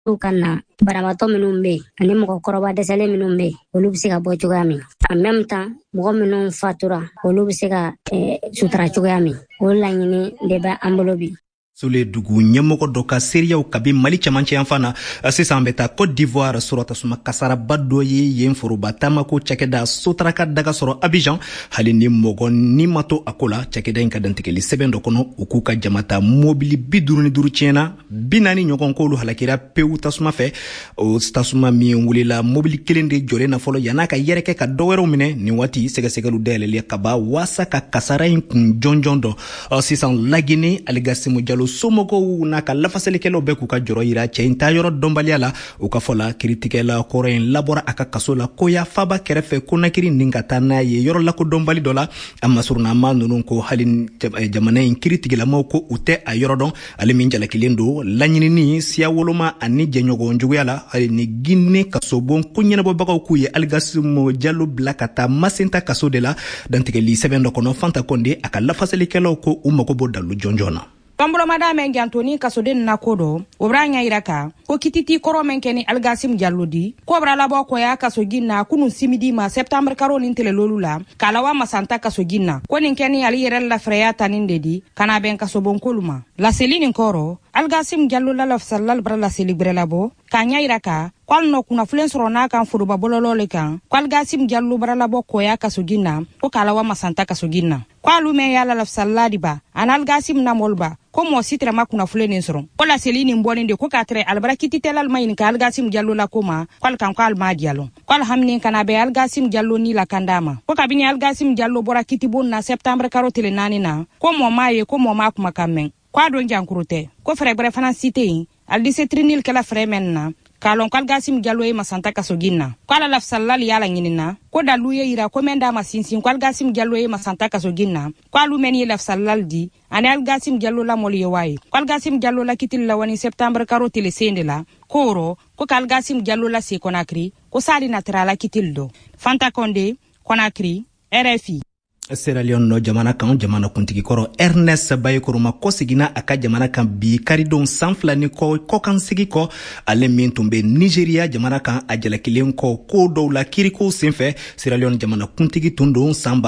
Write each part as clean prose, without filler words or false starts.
u kana banabaatɔ minnu bɛ ani mɔgɔkɔrɔba dɛsɛlen minnu bɛ olu bɛ se ka bɔ cogoya min en même temps mɔgɔ minnu fatura olu bɛ se ka sutura cogoya min o laɲini de bɛ an bolo bi. Sule dugu ɲɛmɔgɔ dɔ ka seereyaw kabi Mali cɛmancɛ yan fan na sisan an bɛ taa Côte d'Ivoire sɔrɔ tasuma kasaraba dɔ ye yen foroba taamako cakɛda Sotraka daga sɔrɔ Abidjan hali ni mɔgɔ ni ma to a ko la cakɛda in ka dantigɛli sɛbɛn dɔ kɔnɔ u k'u ka jamata mobili 55 tiɲɛna 40 ɲɔgɔn k'olu halakira pewu tasuma fɛ o tasuma min wulila mobili kelen de jɔlen na fɔlɔ yan'a ka yɛrɛkɛ ka dɔwɛrɛw minɛ nin waati sɛgɛsɛgɛlu dayɛlɛli ka ban waasa ka kasara in kun jɔnjɔn dɔ sisan Lagine Aligasimu Jalo somɔgɔw n'a ka lafasalikɛlaw bɛ k'u ka jɔrɔ yira cɛ in ta yɔrɔ dɔnbaliya la u ka fɔ la kiritigɛla kɔrɔ in labɔra a ka kaso la koya faba kɛrɛfɛ Konakiri nin ka taa n'a ye yɔrɔ lakodɔnbali dɔ la a masurunama ninnu ko hali jamana in kiritigilamaw ko u tɛ a yɔrɔ dɔn ale min jalakilen don laɲinini siya woloma ani jɛɲɔgɔn juguya la hali ni Guinée kasobon ko ɲɛnabɔbagaw k'u ye Aligasimu Jalo bila ka taa Masenta kaso de la dantigɛli sɛbɛn dɔ kɔnɔ Fanta Konde a ka lafasalikɛlaw ko u mago b'o dalu jɔnjɔn na. Tombolomada men gantoni kasoden na kodo obranya iraka ko kititi koro men keni Aligasimu Jalo di ko bra labo ko ya kasogina kunu simidi ma septembre karo nintele lolula kalawa masanta kasogina ko nin keni ali yere la freya taninde di kana ben kasobon koluma la selini koro Aligasimu Jalo la lafsallal bra la celebre labo kanya iraka kwal no kuna fulen sorona kan furuba bololole kan kwal Aligasimu Jalo bra labo ko ya kasogina ko kalawa masanta kasogina kwalu me ya la lafsalladi ba anal Aligasimu na molba ko mo sitra makuna fuleni soron ko la selini mboninde ko katre albarakiti telal mayin ka Aligasimu Jalo la koma kwal kan kwal ma dialon kwal hamni kana be Aligasimu Jalo ni la kandama ko kabini Aligasimu Jalo bora kitibon na septembre karotele nani na ko mo maye ko mo makuma kamen kwa don jankurute ko frebre fana cité al 17 nil kala fremen na kalon kwal Aligasimu Jalo e masanta kasogina kwala lafsallal yala nyinina ko daluye ira ko menda masinsin kwal Aligasimu Jalo e masanta kasogina kwalu meni lafsallal di ani Aligasimu Jalo la moli waye kwal Aligasimu Jalo la kitil la wani septembre karoti le sendela koro ko Aligasimu Jalo la se Conakry ko sali naturala kitil do Fanta Konde Conakry RFI Sierra Leone no jamana kan jamana kuntigi kɔrɔ Ernest Bayekoroma ko sigina a ka jamana kan bi karidon sanfilani kɔ kan sigi kɔ ale min tun bɛ Nigeria jamana kan a jalakilen kɔ ko dɔw la kiriko senfɛ Sierra Leone jamana kuntigi tun don san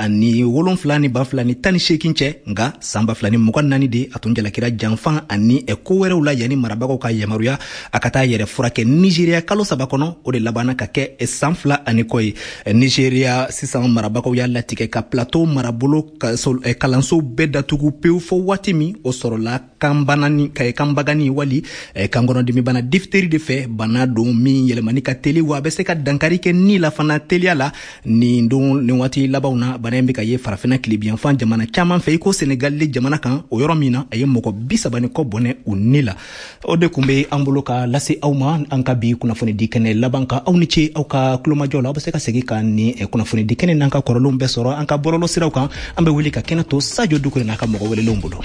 2007 ni 2018 cɛ nka san 2024 de a tun jalakira janfan ani ko wɛrɛw la yanni marabagaw ka yamaruya a ka taa yɛrɛ furakɛ Nigeria kalo 3 kɔnɔ o de labanna ka kɛ san 2 ani kɔ ye Nigeria sisan marabagaw y'a latigɛ ka plateau marabolo kalanso bɛɛ datugu pewu fɔ waati min o sɔrɔla kanbagani wali kankɔnɔdimi bana diphtérie de fɛ bana don min yɛlɛmani ka teli wa a bɛ se ka dankari kɛ ni la fana teliya la nin waati labanw na bana in bɛ ka ye farafina kilebiyanfan jamana caman fɛ i ko Senegal jamana kan o yɔrɔ min na a ye mɔgɔ 30 kɔ bɔnɛ o ni la o de kun bɛ an bolo ka lase aw ma an ka bi kunnafoni di kɛnɛ laban ka aw ni ce aw ka kulomajɔ la aw bɛ se ka segin ka ni kunnafoni di kɛnɛ n'an ka kɔrɔlenw bɛɛ sɔrɔ an ka bɔlɔlɔ siraw kan an bɛ wuli ka kɛnɛ to Sadio Dukure n'a ka mɔgɔ welelenw bolo.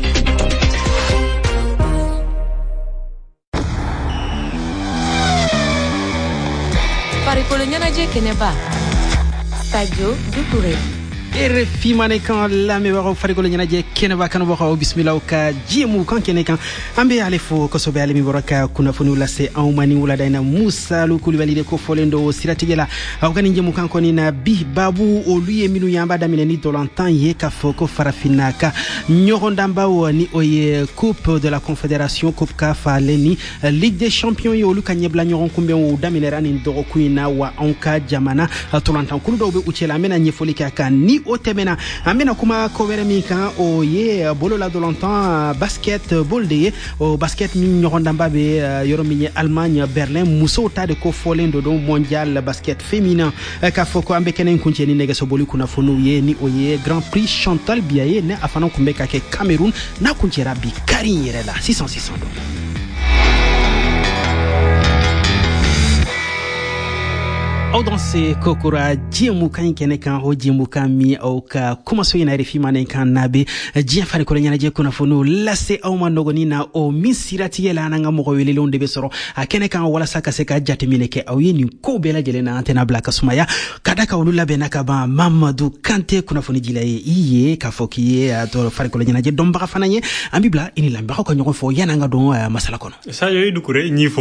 Farikolo ɲɛnajɛ kɛnɛba Sadio Dukure. RFI mane kan lamɛbagaw farikolo ɲɛnajɛ kɛnɛba kanubagaw bisimilaw ka jiemu kan kɛnɛ kan an bɛ ale fo kosɛbɛ ale min bɔra ka kunnafoniw lase anw ma ni wulada in na Musalu Kulibali de ko fɔlen do siratigɛ la aw ka nin jɛmu kan kɔni na bi babu olu ye minnu y'an b'a daminɛ ni dɔlantan ye k'a fɔ ko farafinna ka ɲɔgɔndanbaw ni o ye Coupe de la Confédération Coupe ka falen ni Ligue des Champions ye olu ka ɲɛbila ɲɔgɔn kunbɛnw daminɛra nin dɔgɔkun in na wa anw ka jamana tolantankulu dɔw bɛ u cɛla an bɛna ɲɛfɔli kɛ a kan ni o tɛmɛna an bɛna kuma ko wɛrɛ min kan o ye bolola dolantan basketball de ye o basket min ɲɔgɔndanba bɛ yɔrɔ min ye Allemagne Berlin musow ta de ko fɔlen do mondial basket féminin k'a fɔ ko an bɛ kɛnɛ in kuncɛ ni nɛgɛsoboli kunnafoniw ye ni o ye Grand Prix Chantal Biaye ne a fana tun bɛ ka kɛ Cameroun n'a kuncɛra bi kari in yɛrɛ la 600 don. aw aw don se kokura jemu kan kene kan o jemu kan mi o ka kuma so ina refi manen kan nabe jien fare ko nyana je kuna fonu lase aw man nogoni na o misirati yela na ngamo ko welele on debe soro a kene kan wala saka se ka jati mineke aw yeni ko bela jele na antena black sumaya kada ka wulu labe naka ba Mamadou Kanté kuna fonu jilaye iye ka fokiye to fare ko nyana je domba fananye ambibla ini lamba ko nyoko fo yana nga don masala kono sa yoy dukure ñi